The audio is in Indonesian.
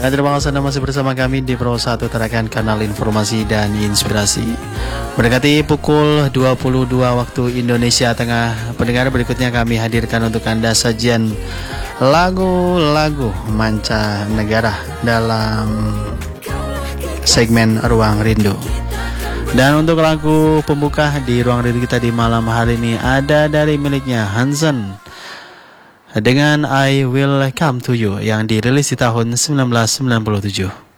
Terima kasih Anda masih bersama kami di Pro 1 Tarakan Kanal Informasi dan Inspirasi. Mendekati pukul 22 waktu Indonesia Tengah, pendengar, berikutnya kami hadirkan untuk Anda sajian lagu-lagu mancanegara dalam segmen Ruang Rindu. Dan untuk lagu pembuka di Ruang Rindu kita di malam hari ini ada dari miliknya Hansen dengan I Will Come to You yang dirilis di tahun 1997.